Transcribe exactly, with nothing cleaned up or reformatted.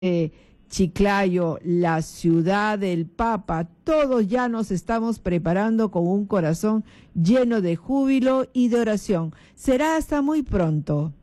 eh, Chiclayo, la ciudad del Papa, todos ya nos estamos preparando con un corazón lleno de júbilo y de oración. Será hasta muy pronto.